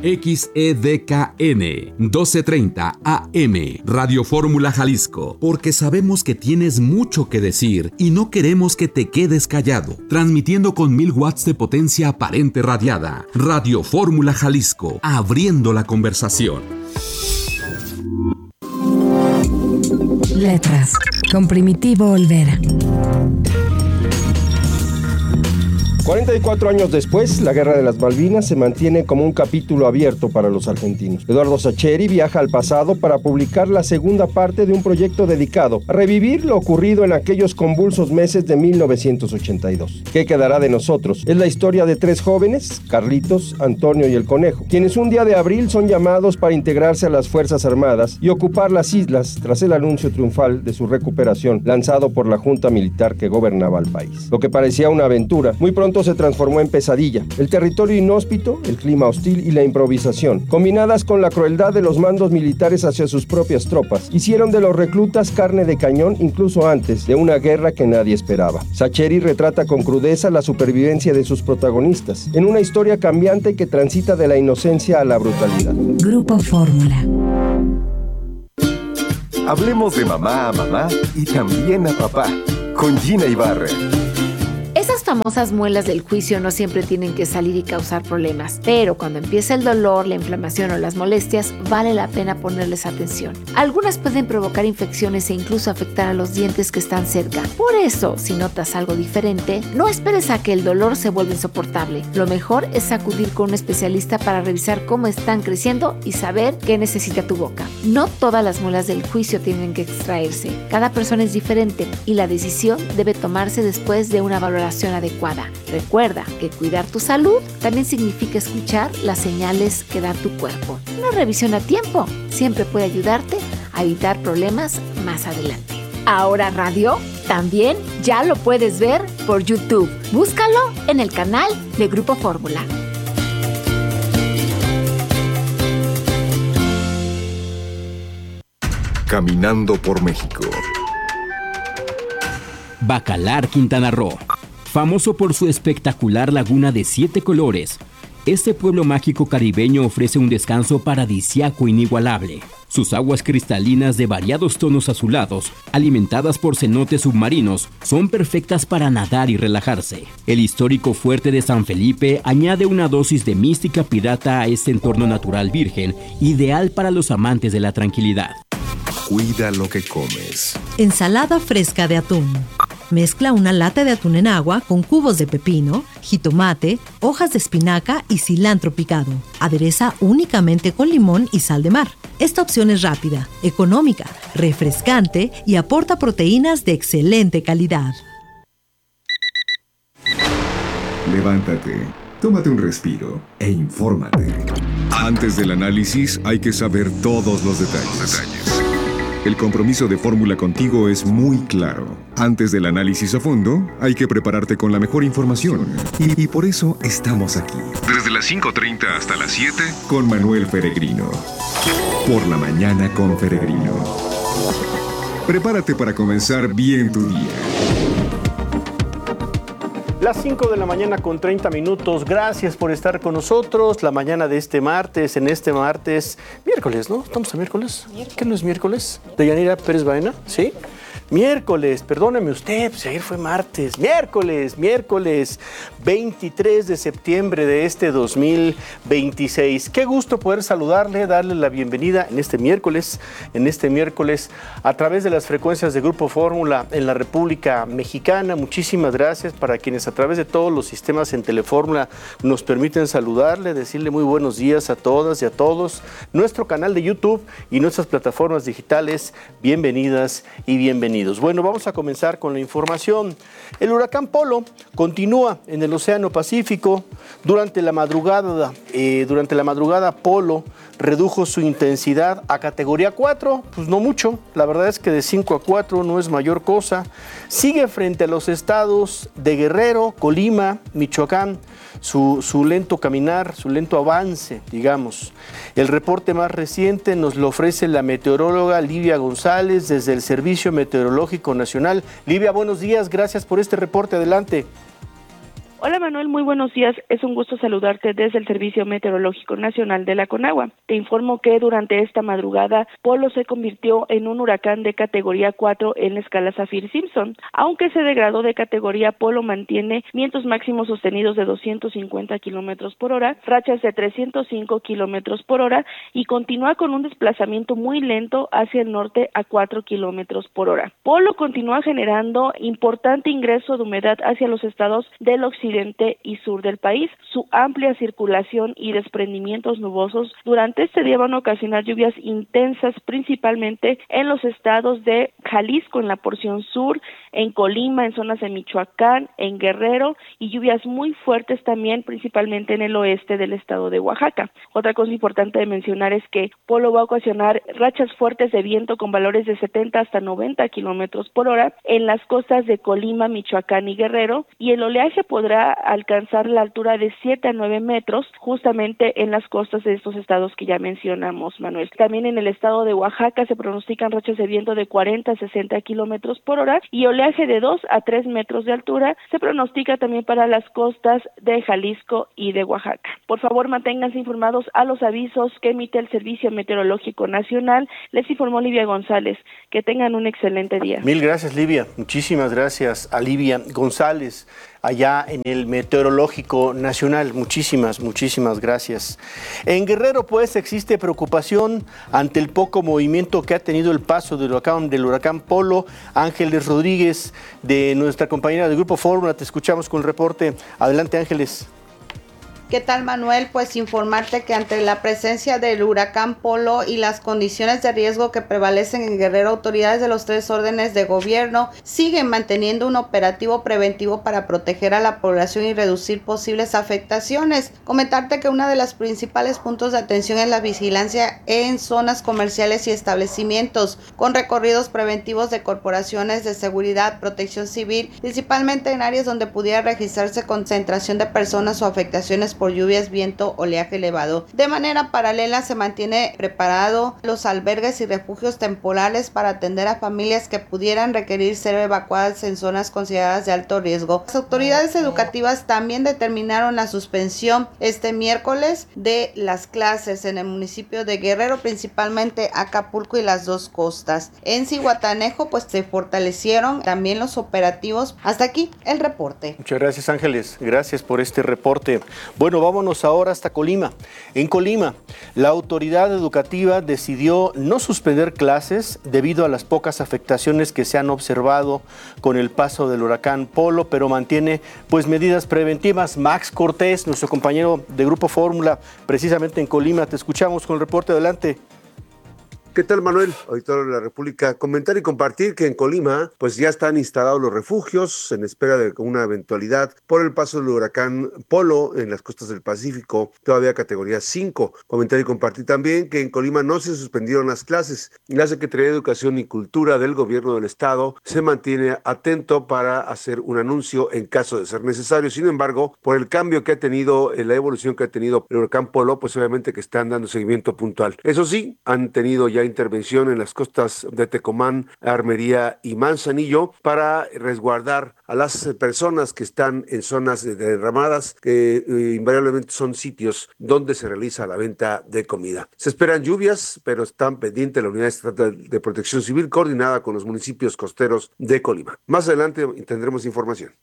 XEDKN 1230 AM, Radio Fórmula Jalisco, porque sabemos que tienes mucho que decir y no queremos que te quedes callado. Transmitiendo con 1000 watts de potencia aparente radiada. Radio Fórmula Jalisco, abriendo la conversación. Letras, con Primitivo Olvera. 44 años después, la Guerra de las Malvinas se mantiene como un capítulo abierto para los argentinos. Eduardo Sacheri viaja al pasado para publicar la segunda parte de un proyecto dedicado a revivir lo ocurrido en aquellos convulsos meses de 1982. ¿Qué quedará de nosotros? Es la historia de 3 jóvenes, Carlitos, Antonio y el Conejo, quienes un día de abril son llamados para integrarse a las Fuerzas Armadas y ocupar las islas tras el anuncio triunfal de su recuperación lanzado por la junta militar que gobernaba el país. Lo que parecía una aventura, muy pronto se transformó en pesadilla. El territorio inhóspito, el clima hostil y la improvisación, combinadas con la crueldad de los mandos militares hacia sus propias tropas, hicieron de los reclutas carne de cañón incluso antes de una guerra que nadie esperaba. Sacheri retrata con crudeza la supervivencia de sus protagonistas, en una historia cambiante que transita de la inocencia a la brutalidad. Grupo Fórmula. Hablemos de mamá a mamá y también a papá, con Gina Ibarra. Esas famosas muelas del juicio no siempre tienen que salir y causar problemas, pero cuando empieza el dolor, la inflamación o las molestias, vale la pena ponerles atención. Algunas pueden provocar infecciones e incluso afectar a los dientes que están cerca. Por eso, si notas algo diferente, no esperes a que el dolor se vuelva insoportable. Lo mejor es acudir con un especialista para revisar cómo están creciendo y saber qué necesita tu boca. No todas las muelas del juicio tienen que extraerse. Cada persona es diferente y la decisión debe tomarse después de una valoración adecuada. Recuerda que cuidar tu salud también significa escuchar las señales que da tu cuerpo. Una revisión a tiempo siempre puede ayudarte a evitar problemas más adelante. Ahora Radio también ya lo puedes ver por YouTube. Búscalo en el canal de Grupo Fórmula. Caminando por México. Bacalar, Quintana Roo. Famoso por su espectacular laguna de 7 colores, este pueblo mágico caribeño ofrece un descanso paradisíaco inigualable. Sus aguas cristalinas de variados tonos azulados, alimentadas por cenotes submarinos, son perfectas para nadar y relajarse. El histórico fuerte de San Felipe añade una dosis de mística pirata a este entorno natural virgen, ideal para los amantes de la tranquilidad. Cuida lo que comes. Ensalada fresca de atún. Mezcla una lata de atún en agua con cubos de pepino, jitomate, hojas de espinaca y cilantro picado. Adereza únicamente con limón y sal de mar. Esta opción es rápida, económica, refrescante y aporta proteínas de excelente calidad. Levántate, tómate un respiro e infórmate. Antes del análisis hay que saber todos los detalles. El compromiso de Fórmula contigo es muy claro. Antes del análisis a fondo, hay que prepararte con la mejor información. Y por eso estamos aquí. Desde las 5:30 hasta las 7, con Manuel Peregrino. Por la mañana con Peregrino. Prepárate para comenzar bien tu día. Las 5 de la mañana con 30 minutos. Gracias por estar con nosotros. La mañana de este martes, miércoles, ¿no? ¿Estamos a miércoles? ¿Qué no es miércoles? ¿Deyanira Pérez Baena? ¿Sí? Miércoles, perdóneme usted, pues ayer fue martes. Miércoles 23 de septiembre de este 2026. Qué gusto poder saludarle, darle la bienvenida en este miércoles, a través de las frecuencias de Grupo Fórmula en la República Mexicana. Muchísimas gracias para quienes a través de todos los sistemas en Telefórmula nos permiten saludarle, decirle muy buenos días a todas y a todos. Nuestro canal de YouTube y nuestras plataformas digitales, bienvenidas y bienvenidos. Bueno, vamos a comenzar con la información. El huracán Polo continúa en el Océano Pacífico. Durante la madrugada, Polo redujo su intensidad a categoría 4, pues no mucho. La verdad es que de 5 a 4 no es mayor cosa. Sigue frente a los estados de Guerrero, Colima, Michoacán, su lento caminar, su lento avance, digamos. El reporte más reciente nos lo ofrece la meteoróloga Livia González desde el Servicio Meteorológico Nacional. Livia, buenos días, gracias por este reporte, adelante. Hola Manuel, muy buenos días. Es un gusto saludarte desde el Servicio Meteorológico Nacional de la Conagua. Te informo que durante esta madrugada, Polo se convirtió en un huracán de categoría 4 en la escala Saffir-Simpson. Aunque se degradó de categoría, Polo mantiene vientos máximos sostenidos de 250 kilómetros por hora, rachas de 305 kilómetros por hora y continúa con un desplazamiento muy lento hacia el norte a 4 kilómetros por hora. Polo continúa generando importante ingreso de humedad hacia los estados del occidente y sur del país. Su amplia circulación y desprendimientos nubosos durante este día van a ocasionar lluvias intensas, principalmente en los estados de Jalisco, en la porción sur, en Colima, en zonas de Michoacán, en Guerrero, y lluvias muy fuertes también, principalmente en el oeste del estado de Oaxaca. Otra cosa importante de mencionar es que Polo va a ocasionar rachas fuertes de viento con valores de 70 hasta 90 kilómetros por hora en las costas de Colima, Michoacán y Guerrero, y el oleaje podrá alcanzar la altura de 7 a 9 metros, justamente en las costas de estos estados que ya mencionamos, Manuel. También en el estado de Oaxaca se pronostican rachas de viento de 40 a 60 kilómetros por hora y oleaje de 2 a 3 metros de altura se pronostica también para las costas de Jalisco y de Oaxaca. Por favor, manténganse informados a los avisos que emite el Servicio Meteorológico Nacional. Les informó Livia González. Que tengan un excelente día. Mil gracias, Livia. Muchísimas gracias a Livia González, allá en el Meteorológico Nacional. Muchísimas gracias. En Guerrero, pues, existe preocupación ante el poco movimiento que ha tenido el paso del huracán Polo. Ángeles Rodríguez, de nuestra compañera del Grupo Fórmula, te escuchamos con el reporte. Adelante, Ángeles. ¿Qué tal, Manuel? Pues informarte que ante la presencia del huracán Polo y las condiciones de riesgo que prevalecen en Guerrero, autoridades de los 3 órdenes de gobierno siguen manteniendo un operativo preventivo para proteger a la población y reducir posibles afectaciones. Comentarte que uno de los principales puntos de atención es la vigilancia en zonas comerciales y establecimientos, con recorridos preventivos de corporaciones de seguridad, protección civil, principalmente en áreas donde pudiera registrarse concentración de personas o afectaciones por lluvias, viento, oleaje elevado. De manera paralela se mantiene preparado los albergues y refugios temporales para atender a familias que pudieran requerir ser evacuadas en zonas consideradas de alto riesgo. Las autoridades educativas también determinaron la suspensión este miércoles de las clases en el municipio de Guerrero, principalmente Acapulco y las 2 costas. En Zihuatanejo, pues se fortalecieron también los operativos. Hasta aquí el reporte. Muchas gracias, Ángeles. Gracias por este reporte. Bueno, vámonos ahora hasta Colima. En Colima, la autoridad educativa decidió no suspender clases debido a las pocas afectaciones que se han observado con el paso del huracán Polo, pero mantiene pues medidas preventivas. Max Cortés, nuestro compañero de Grupo Fórmula, precisamente en Colima, te escuchamos con el reporte. Adelante. ¿Qué tal, Manuel? Auditorio de la República. Comentar y compartir que en Colima pues ya están instalados los refugios en espera de una eventualidad por el paso del huracán Polo en las costas del Pacífico, todavía categoría 5. Comentar y compartir también que en Colima no se suspendieron las clases. La Secretaría de Educación y Cultura del Gobierno del Estado se mantiene atento para hacer un anuncio en caso de ser necesario. Sin embargo, por el cambio que ha tenido, la evolución que ha tenido el huracán Polo, pues obviamente que están dando seguimiento puntual. Eso sí, han tenido ya intervención en las costas de Tecomán, Armería y Manzanillo para resguardar a las personas que están en zonas derramadas, que invariablemente son sitios donde se realiza la venta de comida. Se esperan lluvias, pero están pendientes la Unidad Estatal de Protección Civil coordinada con los municipios costeros de Colima. Más adelante tendremos información.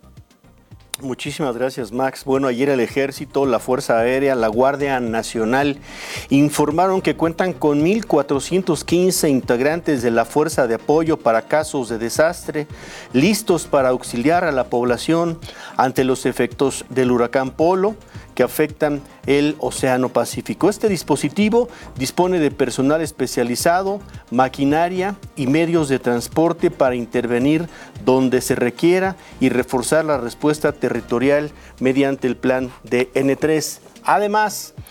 Muchísimas gracias, Max. Bueno, ayer el Ejército, la Fuerza Aérea, la Guardia Nacional informaron que cuentan con 1,415 integrantes de la Fuerza de Apoyo para casos de desastre, listos para auxiliar a la población ante los efectos del huracán Polo que afectan el Océano Pacífico. Este dispositivo dispone de personal especializado, maquinaria y medios de transporte para intervenir donde se requiera y reforzar la respuesta territorial mediante el plan de N3. Además,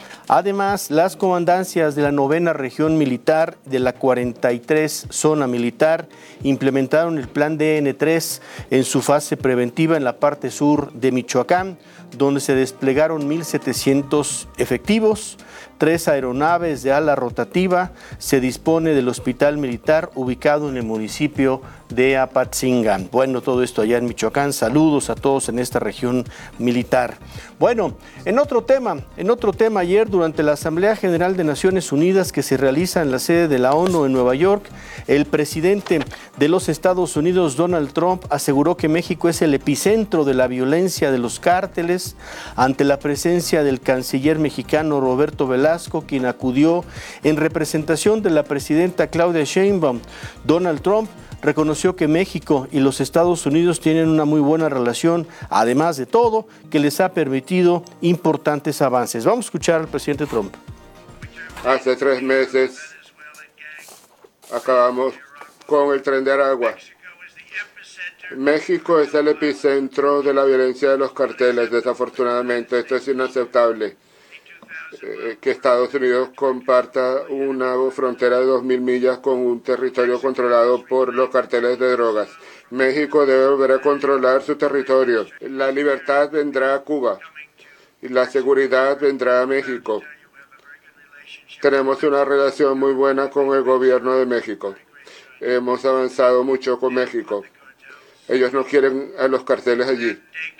Además, las comandancias de la 9ª Región Militar de la 43 Zona Militar implementaron el plan DN3 en su fase preventiva en la parte sur de Michoacán, donde se desplegaron 1,700 efectivos, 3 aeronaves de ala rotativa. Se dispone del hospital militar ubicado en el municipio de Apatzingán. Bueno, todo esto allá en Michoacán. Saludos a todos en esta región militar. Bueno, en otro tema, ayer durante la Asamblea General de Naciones Unidas que se realiza en la sede de la ONU en Nueva York, el presidente de los Estados Unidos, Donald Trump, aseguró que México es el epicentro de la violencia de los cárteles, ante la presencia del canciller mexicano Roberto Velasco, quien acudió en representación de la presidenta Claudia Sheinbaum. Donald Trump reconoció que México y los Estados Unidos tienen una muy buena relación, además de todo, que les ha permitido importantes avances. Vamos a escuchar al presidente Trump. Hace 3 meses acabamos con el Tren de Aragua. México es el epicentro de la violencia de los carteles. Desafortunadamente, esto es inaceptable. Que Estados Unidos comparta una frontera de 2.000 millas con un territorio controlado por los carteles de drogas. México debe volver a controlar su territorio. La libertad vendrá a Cuba y la seguridad vendrá a México. Tenemos una relación muy buena con el gobierno de México. Hemos avanzado mucho con México. Ellos no quieren a los carteles allí.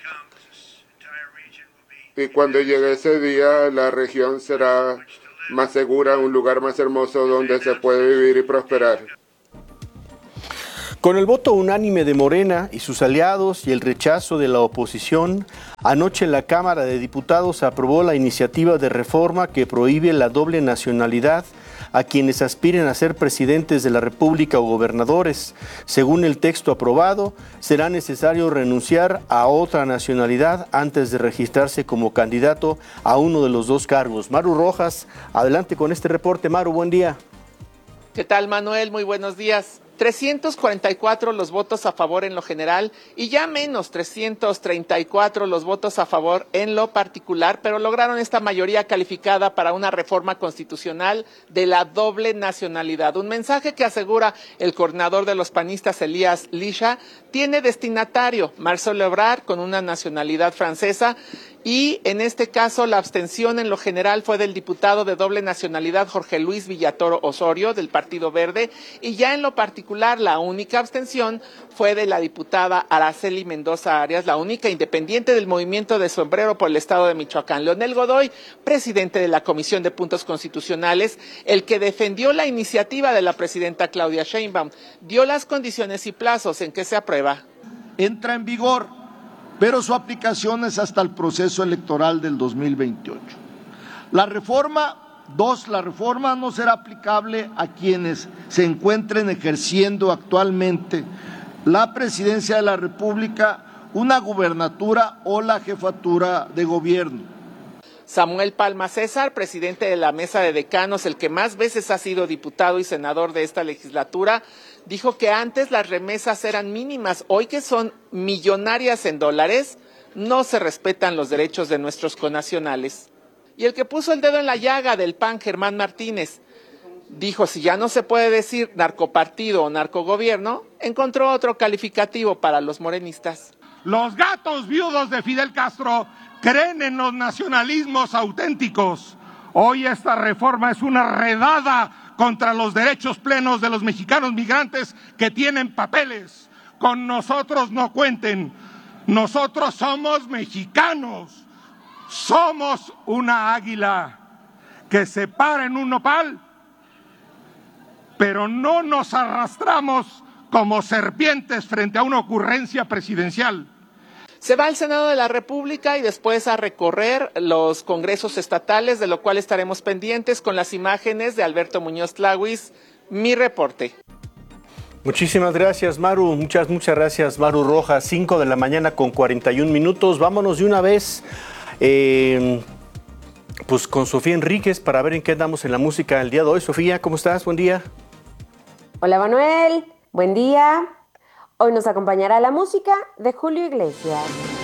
Y cuando llegue ese día, la región será más segura, un lugar más hermoso donde se puede vivir y prosperar. Con el voto unánime de Morena y sus aliados y el rechazo de la oposición, anoche la Cámara de Diputados aprobó la iniciativa de reforma que prohíbe la doble nacionalidad a quienes aspiren a ser presidentes de la República o gobernadores. Según el texto aprobado, será necesario renunciar a otra nacionalidad antes de registrarse como candidato a uno de los 2 cargos. Maru Rojas, adelante con este reporte. Maru, buen día. ¿Qué tal, Manuel? Muy buenos días. 344 los votos a favor en lo general y ya menos 334 los votos a favor en lo particular, pero lograron esta mayoría calificada para una reforma constitucional de la doble nacionalidad. Un mensaje que asegura el coordinador de los panistas, Elías Lisha, tiene destinatario Marcelo Ebrard con una nacionalidad francesa. Y en este caso la abstención en lo general fue del diputado de doble nacionalidad Jorge Luis Villatoro Osorio del Partido Verde, y ya en lo particular la única abstención fue de la diputada Araceli Mendoza Arias, la única independiente del Movimiento de Sombrero por el Estado de Michoacán. Leonel Godoy, presidente de la Comisión de Puntos Constitucionales, el que defendió la iniciativa de la presidenta Claudia Sheinbaum, dio las condiciones y plazos en que se aprueba. Entra en vigor, pero su aplicación es hasta el proceso electoral del 2028. La reforma no será aplicable a quienes se encuentren ejerciendo actualmente la presidencia de la República, una gubernatura o la jefatura de gobierno. Samuel Palma César, presidente de la Mesa de Decanos, el que más veces ha sido diputado y senador de esta legislatura, dijo que antes las remesas eran mínimas, hoy que son millonarias en dólares, no se respetan los derechos de nuestros connacionales. Y el que puso el dedo en la llaga del PAN, Germán Martínez, dijo, si ya no se puede decir narcopartido o narcogobierno, encontró otro calificativo para los morenistas. Los gatos viudos de Fidel Castro creen en los nacionalismos auténticos. Hoy esta reforma es una redada contra los derechos plenos de los mexicanos migrantes que tienen papeles. Con nosotros no cuenten. Nosotros somos mexicanos. Somos una águila que se para en un nopal, pero no nos arrastramos como serpientes frente a una ocurrencia presidencial. Se va al Senado de la República y después a recorrer los congresos estatales, de lo cual estaremos pendientes con las imágenes de Alberto Muñoz Tlahuis. Mi reporte. Muchísimas gracias, Maru. Muchas gracias, Maru Rojas. 5 de la mañana con 41 minutos. Vámonos de una vez pues con Sofía Enríquez para ver en qué andamos en la música el día de hoy. Sofía, ¿cómo estás? Buen día. Hola, Manuel. Buen día. Hoy nos acompañará la música de Julio Iglesias.